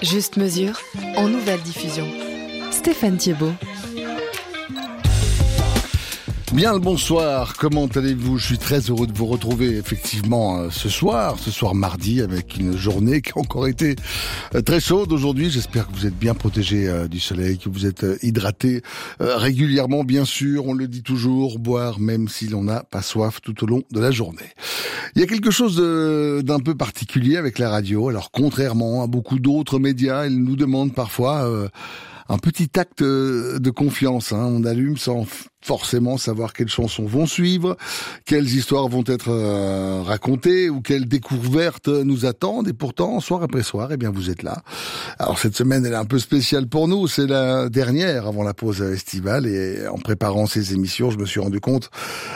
Juste mesure, en nouvelle diffusion. Stéphane Thiebaud. Bien le bonsoir, comment allez-vous? Je suis très heureux de vous retrouver effectivement ce soir mardi, avec une journée qui a encore été très chaude aujourd'hui. J'espère que vous êtes bien protégés du soleil, que vous êtes hydratés régulièrement, bien sûr, on le dit toujours, boire même si l'on n'a pas soif tout au long de la journée. Il y a quelque chose d'un peu particulier avec la radio. Alors contrairement à beaucoup d'autres médias, elle nous demande parfois un petit acte de confiance. On allume sans forcément savoir quelles chansons vont suivre, quelles histoires vont être racontées ou quelles découvertes nous attendent. Et pourtant, soir après soir, eh bien, vous êtes là. Alors cette semaine, elle est un peu spéciale pour nous. C'est la dernière avant la pause estivale. Et en préparant ces émissions, je me suis rendu compte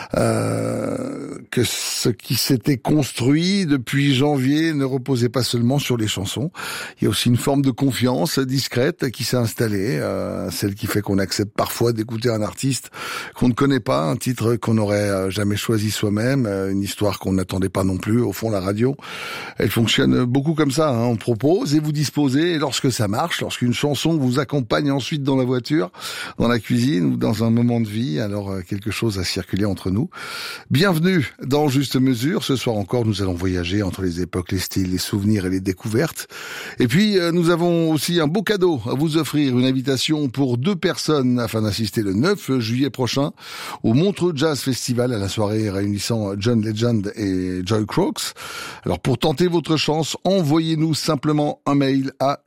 que ce qui s'était construit depuis janvier ne reposait pas seulement sur les chansons. Il y a aussi une forme de confiance discrète qui s'est installée, celle qui fait qu'on accepte parfois d'écouter un artiste qu'on ne connaît pas, un titre qu'on n'aurait jamais choisi soi-même, une histoire qu'on n'attendait pas non plus. Au fond, la radio, elle fonctionne beaucoup comme ça. On propose et vous disposez. Et lorsque ça marche, lorsqu'une chanson vous accompagne ensuite dans la voiture, dans la cuisine ou dans un moment de vie, alors quelque chose a circulé entre nous. Bienvenue dans Juste Mesure. Ce soir encore, nous allons voyager entre les époques, les styles, les souvenirs et les découvertes. Et puis, nous avons aussi un beau cadeau à vous offrir, une invitation pour 2 personnes afin d'assister le 9 juillet prochain au Montreux Jazz Festival, à la soirée réunissant John Legend et Joy Croaks. Alors pour tenter votre chance, envoyez-nous simplement un mail à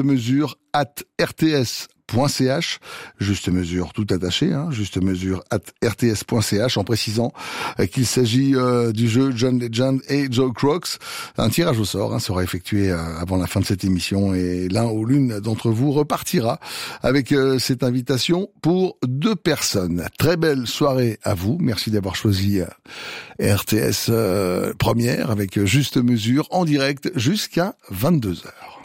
justemesure@rts.ch, juste mesure tout attaché, justemesure@rts.ch, en précisant qu'il s'agit du jeu John Legend et Joe Croaks. Un tirage au sort sera effectué avant la fin de cette émission et l'un ou l'une d'entre vous repartira avec cette invitation pour 2 personnes. Très belle soirée à vous. Merci d'avoir choisi RTS Première avec Juste Mesure en direct jusqu'à 22h.